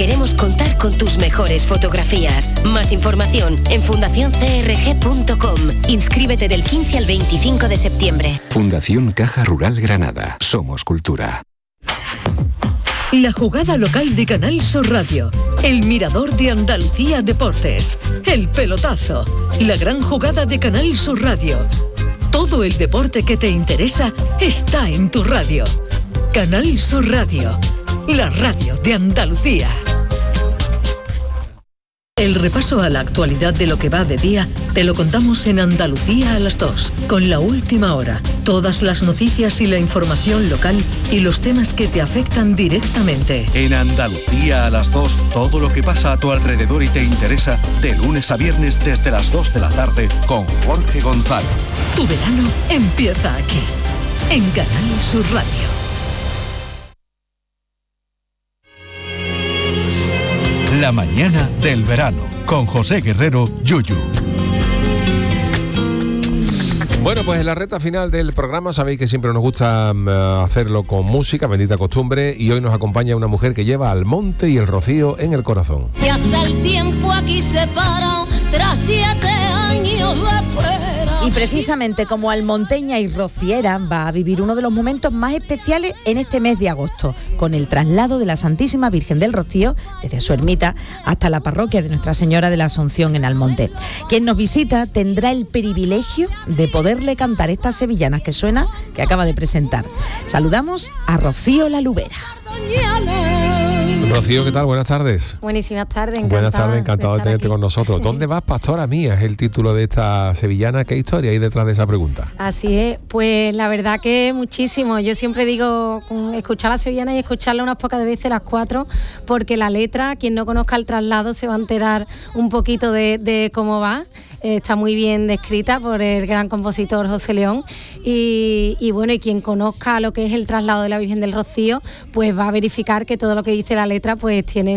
queremos contar con tus mejores fotografías. Más información en fundacioncrg.com. Inscríbete del 15 al 25 de septiembre. Fundación Caja Rural Granada. Somos cultura. La jugada local de Canal Sur Radio. El mirador de Andalucía Deportes. El pelotazo. La gran jugada de Canal Sur Radio. Todo el deporte que te interesa está en tu radio. Canal Sur Radio. La radio de Andalucía. El repaso a la actualidad de lo que va de día te lo contamos en Andalucía a las 2, con La Última Hora, todas las noticias y la información local y los temas que te afectan directamente. En Andalucía a las 2, todo lo que pasa a tu alrededor y te interesa, de lunes a viernes desde las 2 de la tarde con Jorge González. Tu verano empieza aquí, en Canal Sur Radio. La mañana del verano, con José Guerrero, Yuyu. Bueno, pues en la recta final del programa sabéis que siempre nos gusta hacerlo con música, bendita costumbre, y hoy nos acompaña una mujer que lleva al monte y el rocío en el corazón. Y hasta el tiempo aquí separado, tras 7 años de espera. Y precisamente como almonteña y rociera va a vivir uno de los momentos más especiales en este mes de agosto, con el traslado de la Santísima Virgen del Rocío desde su ermita hasta la parroquia de Nuestra Señora de la Asunción en Almonte. Quien nos visita tendrá el privilegio de poderle cantar estas sevillanas que suena, que acaba de presentar. Saludamos a Rocío La Lubera. Rocío, ¿qué tal? Buenas tardes. Buenísimas tardes, encantada. Buenas tardes, encantado de tenerte aquí con nosotros. ¿Dónde vas, pastora mía? Es el título de esta sevillana. ¿Qué historia hay detrás de esa pregunta? Así es, pues la verdad que muchísimo. Yo siempre digo, escuchar la sevillana y escucharla unas pocas veces, las 4, porque la letra, quien no conozca el traslado se va a enterar un poquito de cómo va. Está muy bien descrita por el gran compositor José León y bueno, y quien conozca lo que es el traslado de la Virgen del Rocío, pues va a verificar que todo lo que dice la letra pues tiene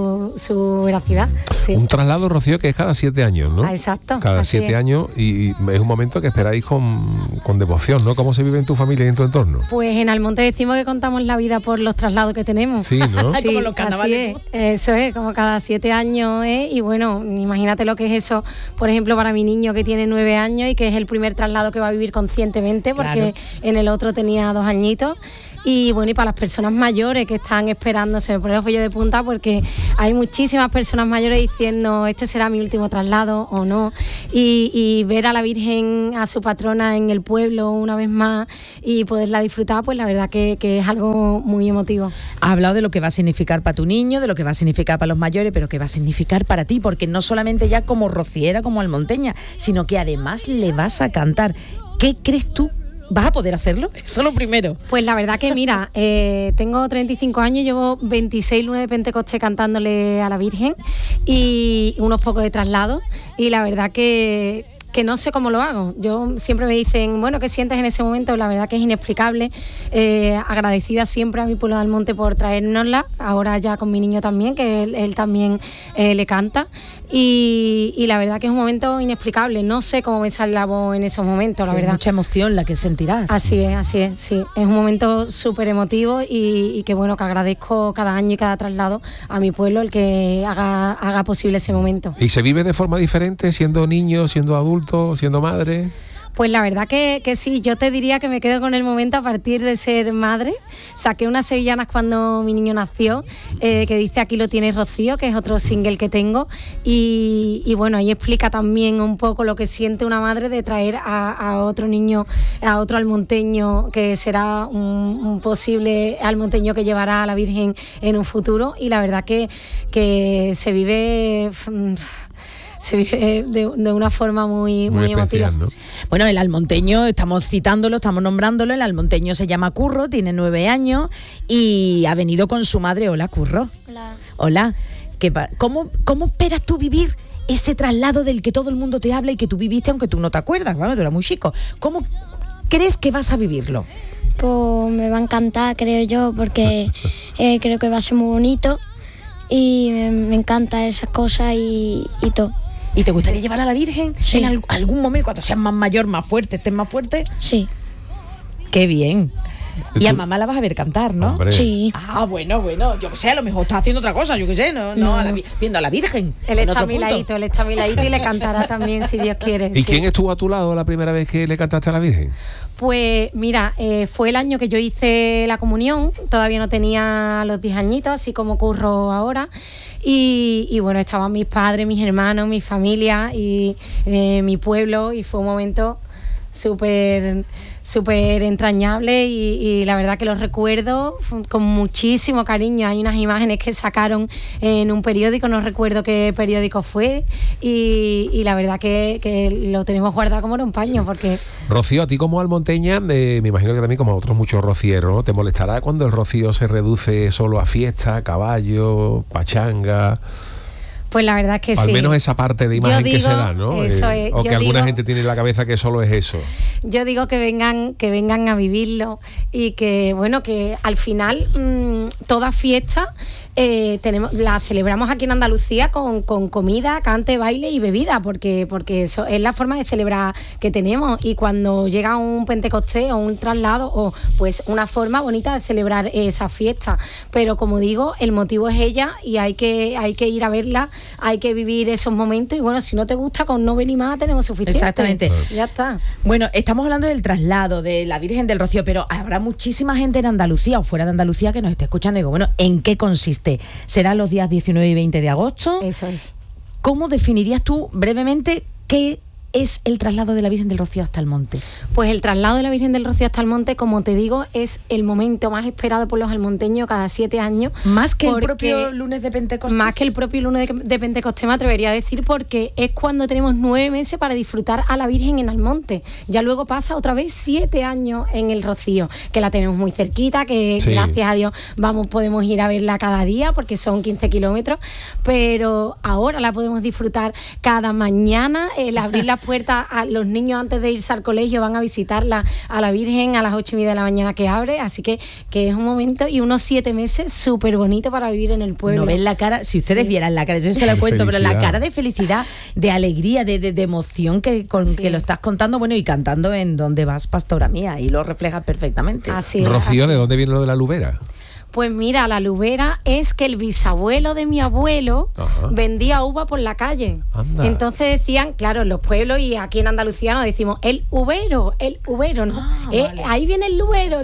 su veracidad. Sí. Un traslado, Rocío, que es cada 7 años, ¿no? Exacto. Cada 7 años y es un momento que esperáis con devoción, ¿no? ¿Cómo se vive en tu familia y en tu entorno? Pues en Almonte decimos que contamos la vida por los traslados que tenemos. Sí, ¿no? Sí, como los carnavales. Así es, eso es, como cada 7 años, y bueno, imagínate lo que es eso, por ejemplo, para mi niño que tiene 9 años y que es el primer traslado que va a vivir conscientemente, porque claro, en el otro tenía 2 añitos. Y bueno, y para las personas mayores que están esperando, se me pone el cuello de punta porque hay muchísimas personas mayores diciendo este será mi último traslado o no, y ver a la Virgen, a su patrona en el pueblo una vez más y poderla disfrutar, pues la verdad que es algo muy emotivo. Has hablado de lo que va a significar para tu niño, de lo que va a significar para los mayores, pero que va a significar para ti, porque no solamente ya como rociera, como almonteña, sino que además le vas a cantar. ¿Qué crees tú? ¿Vas a poder hacerlo? Eso lo primero. Pues la verdad que mira, tengo 35 años, llevo 26 lunes de Pentecostés cantándole a la Virgen y unos pocos de traslado, y la verdad que no sé cómo lo hago. Yo siempre me dicen, bueno, ¿qué sientes en ese momento? La verdad que es inexplicable. Agradecida siempre a mi pueblo de Almonte por traérnosla, ahora ya con mi niño también, que él también le canta. Y la verdad que es un momento inexplicable. No sé cómo me sale la voz en esos momentos, la verdad. Mucha emoción la que sentirás. Así es, sí. Es un momento súper emotivo y que bueno, que agradezco cada año y cada traslado a mi pueblo el que haga posible ese momento. ¿Y se vive de forma diferente siendo niño, siendo adulto, siendo madre? Pues la verdad que sí, yo te diría que me quedo con el momento a partir de ser madre. Saqué unas sevillanas cuando mi niño nació, que dice Aquí lo tienes, Rocío, que es otro single que tengo, y bueno, ahí explica también un poco lo que siente una madre de traer a otro niño, a otro almonteño, que será un posible almonteño que llevará a la Virgen en un futuro, y la verdad que se vive de una forma muy emotiva, ¿no? Bueno, el almonteño, estamos citándolo, estamos nombrándolo, el almonteño se llama Curro, tiene 9 años y ha venido con su madre. Hola, Curro. Hola. ¿Cómo esperas tú vivir ese traslado del que todo el mundo te habla y que tú viviste aunque tú no te acuerdas? Bueno, tú eras muy chico. ¿Cómo crees que vas a vivirlo? Pues me va a encantar, creo yo, porque creo que va a ser muy bonito y me encanta esas cosas y todo. ¿Y te gustaría llevar a la Virgen sí, en algún momento, cuando seas más mayor, más fuerte, estés más fuerte? Sí. Qué bien. Y a mamá la vas a ver cantar, ¿no? Hombre. Sí. Ah, bueno, yo que sé, a lo mejor está haciendo otra cosa, yo que sé, no viendo a la Virgen. Él en está a otro mi punto. ladito, y le cantará también, si Dios quiere. ¿Y sí. quién estuvo a tu lado la primera vez que le cantaste a la Virgen? Pues mira, fue el año que yo hice la comunión, todavía no tenía los 10 añitos, así como ocurro ahora. Y bueno, estaban mis padres, mis hermanos, mi familia y mi pueblo, y fue un momento súper entrañable y la verdad que los recuerdo con muchísimo cariño. Hay unas imágenes que sacaron en un periódico, no recuerdo qué periódico fue, y la verdad que lo tenemos guardado como en un paño, porque... Rocío, a ti como almonteña, me imagino que también como a otros muchos rocieros, ¿no? ¿Te molestará cuando el rocío se reduce solo a fiesta, caballo, pachanga? Pues la verdad es que sí. Al menos esa parte de imagen que se da, ¿no? Eso es, o que alguna gente tiene en la cabeza que solo es eso. Yo digo que vengan a vivirlo, y que bueno, que al final toda fiesta la celebramos aquí en Andalucía con comida, cante, baile y bebida, porque eso es la forma de celebrar que tenemos. Y cuando llega un Pentecostés o un traslado, o pues una forma bonita de celebrar esa fiesta. Pero como digo, el motivo es ella, y hay que ir a verla, hay que vivir esos momentos, y bueno, si no te gusta, con no venir más tenemos suficiente. Exactamente. Ya está. Bueno, estamos hablando del traslado de la Virgen del Rocío, pero habrá muchísima gente en Andalucía o fuera de Andalucía que nos esté escuchando y digo, bueno, ¿en qué consiste? ¿Serán los días 19 y 20 de agosto? Eso es. ¿Cómo definirías tú brevemente qué es el traslado de la Virgen del Rocío hasta el monte? Pues el traslado de la Virgen del Rocío hasta el monte, como te digo, es el momento más esperado por los almonteños cada 7 años. Más que el propio lunes de Pentecostés. Más que el propio lunes de Pentecostés, me atrevería a decir, porque es cuando tenemos 9 meses para disfrutar a la Virgen en el monte. Ya luego pasa otra vez 7 años en el Rocío, que la tenemos muy cerquita, que sí, gracias a Dios podemos ir a verla cada día, porque son 15 kilómetros, pero ahora la podemos disfrutar cada mañana, el abrir las puertas a los niños antes de irse al colegio, van a visitarla a la Virgen a las 8:30 de la mañana que abre, así que es un momento y unos 7 meses súper bonito para vivir en el pueblo. No ven la cara, si ustedes vieran la cara, yo se la cuento, pero la cara de felicidad, de alegría, de emoción que lo estás contando, bueno, y cantando en Donde vas, pastora mía, y lo reflejas perfectamente. Así es. Rocío, ¿de dónde viene lo de la lubera? Pues mira, la lubera es que el bisabuelo de mi abuelo vendía uva por la calle. Anda. Entonces decían, claro, en los pueblos y aquí en Andalucía nos decimos el ubero, ¿no? Vale. Ahí viene el lubero,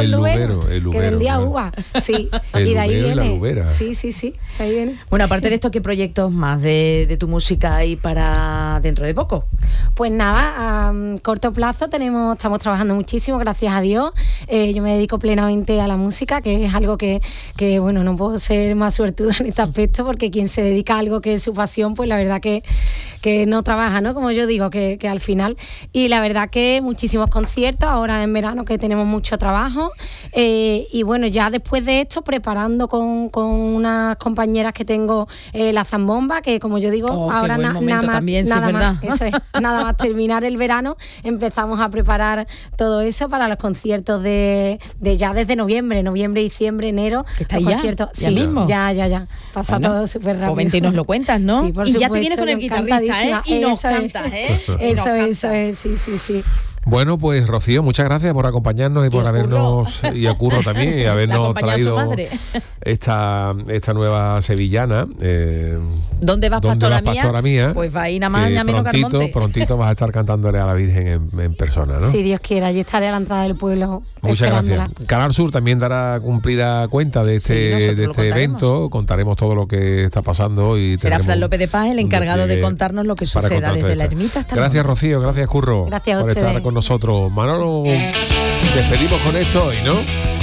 que vendía uva. Sí, y de ahí viene. La lubera. Sí, ahí viene. Bueno, aparte de esto, ¿qué proyectos más de tu música hay para dentro de poco? Pues nada, a corto plazo estamos trabajando muchísimo, gracias a Dios. Yo me dedico plenamente a la música, que es algo que bueno, no puedo ser más suertuda en este aspecto, porque quien se dedica a algo que es su pasión, pues la verdad que no trabaja, ¿no? Como yo digo, que al final. Y la verdad que muchísimos conciertos, ahora en verano que tenemos mucho trabajo, y bueno, ya después de esto, preparando con unas compañeras que tengo la zambomba, que como yo digo, ahora nada más terminar el verano, empezamos a preparar todo eso para los conciertos de ya desde noviembre, diciembre, enero. ¿Que está ya? Sí, mismo? Ya. Pasa todo súper rápido. Pues vente y nos lo cuentas, ¿no? Sí, por y supuesto, ya te vienes con el guitarrista, ¿eh? Y nos cantas, ¿eh? Eso es, sí. Bueno, pues Rocío, muchas gracias por acompañarnos y por habernos, y a Curro también, y habernos traído esta nueva sevillana. ¿Dónde vas, pastora mía? Pues va ahí nada más, nada menos que al monte. Prontito vas a estar cantándole a la Virgen en persona, ¿no? Si Dios quiera, allí estaré a la entrada del pueblo. Muchas gracias. Canal Sur también dará cumplida cuenta de este evento. Contaremos todo lo que está pasando. Y será Fran López de Paz el encargado de contarnos lo que suceda desde la ermita hasta Gracias, Rocío, gracias, Curro. Gracias por estar con nosotros. Manolo, despedimos con esto hoy, ¿no?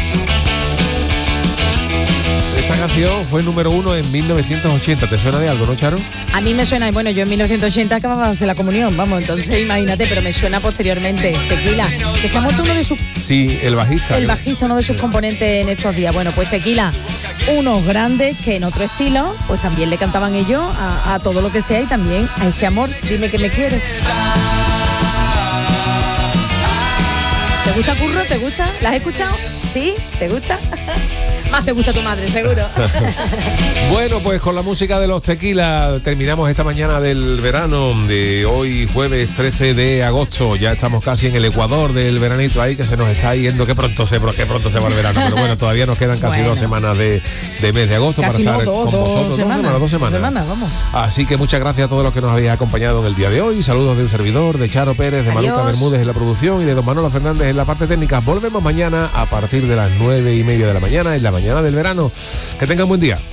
Esta canción fue número 1 en 1980. ¿Te suena de algo, no, Charo? A mí me suena, bueno, yo en 1980 acababa de hacer la comunión, vamos, entonces imagínate, pero me suena posteriormente. Tequila, que se ha muerto uno de sus... Sí, el bajista. El bajista, uno de sus componentes en estos días. Bueno, pues Tequila, unos grandes que en otro estilo, pues también le cantaban ellos a todo lo que sea y también a ese amor. Dime que me quieres. ¿Te gusta, Curro? ¿Te gusta? ¿La has escuchado? ¿Sí? ¿Te gusta? Más te gusta tu madre, seguro. Bueno, pues con la música de los Tequila terminamos esta mañana del verano de hoy, jueves 13 de agosto. Ya estamos casi en el ecuador del veranito ahí, que se nos está yendo. Qué pronto se va el verano. Pero bueno, todavía nos quedan casi 2 semanas de mes de agosto casi para estar con vosotros. 2 semanas. Vamos. Así que muchas gracias a todos los que nos habéis acompañado en el día de hoy. Saludos de un servidor, de Charo Pérez, de Manuca Bermúdez en la producción y de don Manolo Fernández en la parte técnica. Volvemos mañana a partir de las 9:30 de la mañana, en la mañana del verano. Que tengan buen día.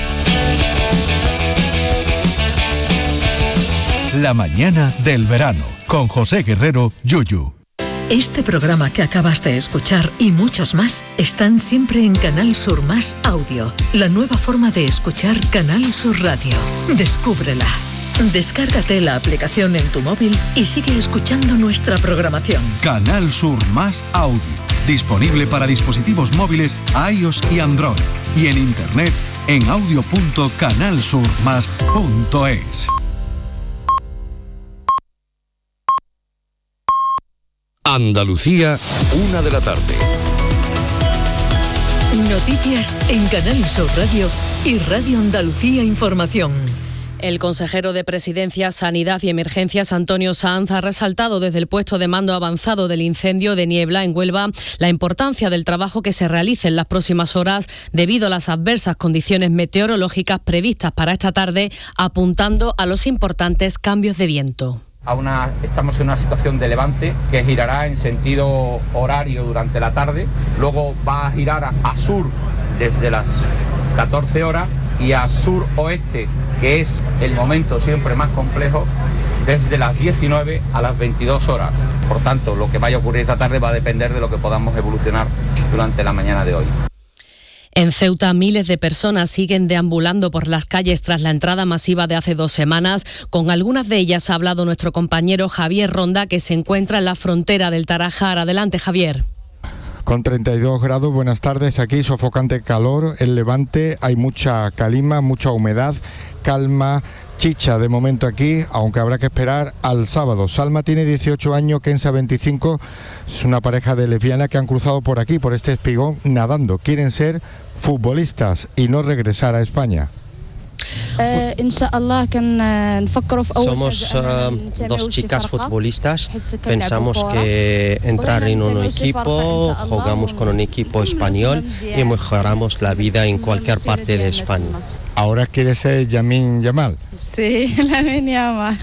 La mañana del verano, con José Guerrero, Yuyu. Este programa que acabas de escuchar y muchos más están siempre en Canal Sur Más Audio, la nueva forma de escuchar Canal Sur Radio. Descúbrela. Descárgate la aplicación en tu móvil y sigue escuchando nuestra programación. Canal Sur Más Audio, disponible para dispositivos móviles iOS y Android, y en internet en audio.canalsurmas.es. Andalucía, 1 de la tarde. Noticias en Canal Sur Radio y Radio Andalucía Información. El consejero de Presidencia, Sanidad y Emergencias, Antonio Sanz, ha resaltado desde el puesto de mando avanzado del incendio de Niebla en Huelva la importancia del trabajo que se realice en las próximas horas debido a las adversas condiciones meteorológicas previstas para esta tarde, apuntando a los importantes cambios de viento. Estamos en una situación de levante que girará en sentido horario durante la tarde, luego va a girar a sur desde las 14 horas y a sur-oeste, que es el momento siempre más complejo, desde las 19 a las 22 horas. Por tanto, lo que vaya a ocurrir esta tarde va a depender de lo que podamos evolucionar durante la mañana de hoy. En Ceuta, miles de personas siguen deambulando por las calles tras la entrada masiva de hace 2 semanas. Con algunas de ellas ha hablado nuestro compañero Javier Ronda, que se encuentra en la frontera del Tarajal. Adelante, Javier. Con 32 grados, buenas tardes, aquí sofocante calor, en Levante hay mucha calima, mucha humedad, calma, chicha de momento aquí, aunque habrá que esperar al sábado. Salma tiene 18 años, Kenza 25, es una pareja de lesbianas que han cruzado por aquí, por este espigón, nadando. Quieren ser futbolistas y no regresar a España. Somos 2 chicas futbolistas, pensamos que entrar en un equipo, jugamos con un equipo español y mejoramos la vida en cualquier parte de España. ¿Ahora quiere ser Lamine Yamal? Sí, Lamine Yamal.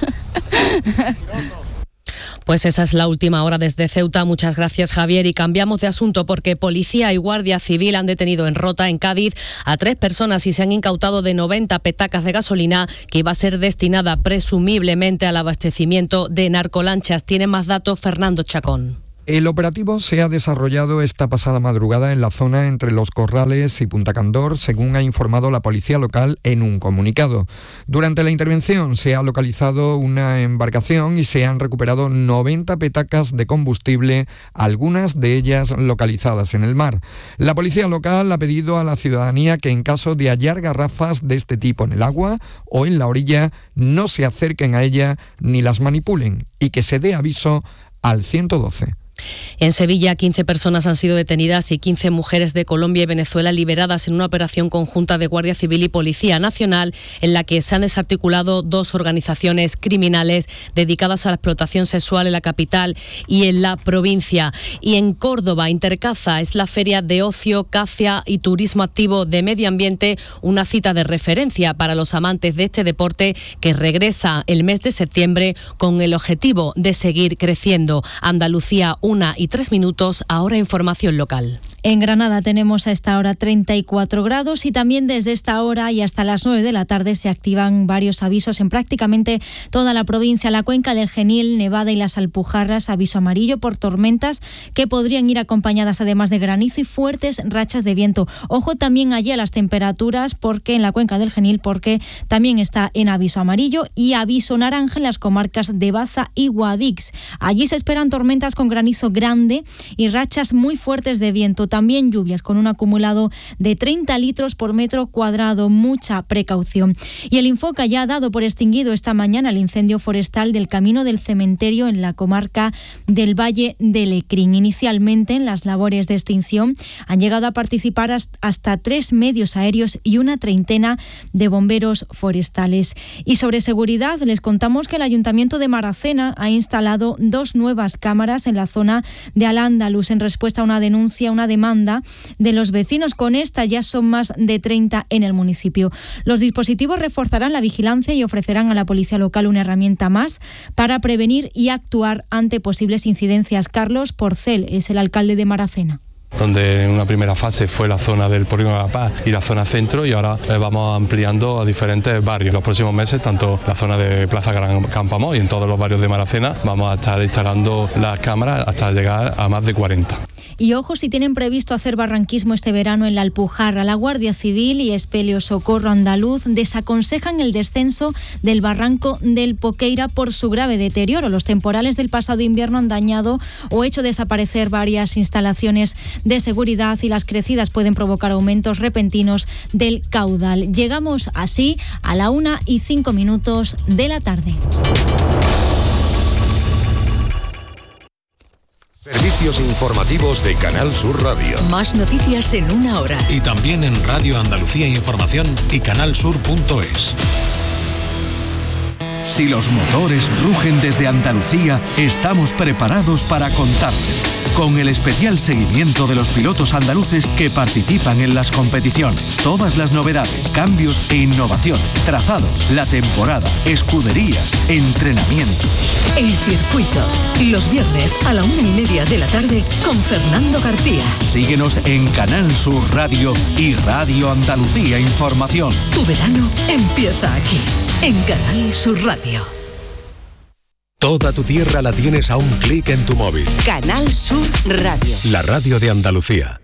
Pues esa es la última hora desde Ceuta. Muchas gracias, Javier. Y cambiamos de asunto porque Policía y Guardia Civil han detenido en Rota, en Cádiz, a 3 personas y se han incautado de 90 petacas de gasolina que iba a ser destinada presumiblemente al abastecimiento de narcolanchas. Tiene más datos Fernando Chacón. El operativo se ha desarrollado esta pasada madrugada en la zona entre Los Corrales y Punta Candor, según ha informado la policía local en un comunicado. Durante la intervención se ha localizado una embarcación y se han recuperado 90 petacas de combustible, algunas de ellas localizadas en el mar. La policía local ha pedido a la ciudadanía que en caso de hallar garrafas de este tipo en el agua o en la orilla, no se acerquen a ella ni las manipulen y que se dé aviso al 112. En Sevilla, 15 personas han sido detenidas y 15 mujeres de Colombia y Venezuela liberadas en una operación conjunta de Guardia Civil y Policía Nacional en la que se han desarticulado 2 organizaciones criminales dedicadas a la explotación sexual en la capital y en la provincia. Y en Córdoba, Intercaza es la feria de ocio, caza y turismo activo de medio ambiente, una cita de referencia para los amantes de este deporte que regresa el mes de septiembre con el objetivo de seguir creciendo. Andalucía, 1:03, ahora información local. En Granada tenemos a esta hora 34 grados y también desde esta hora y hasta las 9 de la tarde se activan varios avisos en prácticamente toda la provincia. La cuenca del Genil, Nevada y las Alpujarras, aviso amarillo por tormentas que podrían ir acompañadas además de granizo y fuertes rachas de viento. Ojo también allí a las temperaturas porque en la cuenca del Genil, porque también está en aviso amarillo y aviso naranja en las comarcas de Baza y Guadix. Allí se esperan tormentas con granizo grande y rachas muy fuertes de viento. También lluvias con un acumulado de 30 litros por metro cuadrado. Mucha precaución. Y el Infoca ya ha dado por extinguido esta mañana el incendio forestal del Camino del Cementerio en la comarca del Valle de Lecrín. Inicialmente, en las labores de extinción han llegado a participar hasta 3 medios aéreos y una treintena de bomberos forestales. Y sobre seguridad, les contamos que el Ayuntamiento de Maracena ha instalado 2 nuevas cámaras en la zona de Al-Ándalus en respuesta a una denuncia, una demanda de los vecinos. Con esta ya son más de 30 en el municipio. Los dispositivos reforzarán la vigilancia y ofrecerán a la policía local una herramienta más para prevenir y actuar ante posibles incidencias. Carlos Porcel es el alcalde de Maracena, donde en una primera fase fue la zona del Polígono de la Paz y la zona centro, y ahora vamos ampliando a diferentes barrios. En los próximos meses, tanto la zona de Plaza Gran Campoamor y en todos los barrios de Maracena, vamos a estar instalando las cámaras hasta llegar a más de 40. Y ojo si tienen previsto hacer barranquismo este verano en la Alpujarra. La Guardia Civil y Espelio Socorro Andaluz desaconsejan el descenso del barranco del Poqueira por su grave deterioro. Los temporales del pasado invierno han dañado o hecho desaparecer varias instalaciones de seguridad y las crecidas pueden provocar aumentos repentinos del caudal. Llegamos así a la 1:05 de la tarde. Servicios informativos de Canal Sur Radio. Más noticias en una hora. Y también en Radio Andalucía Información y canalsur.es. Si los motores rugen desde Andalucía, estamos preparados para contarte. Con el especial seguimiento de los pilotos andaluces que participan en las competiciones. Todas las novedades, cambios e innovación, trazados, la temporada, escuderías, entrenamientos. El circuito, los viernes a la 1:30 de la tarde con Fernando García. Síguenos en Canal Sur Radio y Radio Andalucía Información. Tu verano empieza aquí, en Canal Sur Radio. Toda tu tierra la tienes a un clic en tu móvil. Canal Sur Radio. La radio de Andalucía.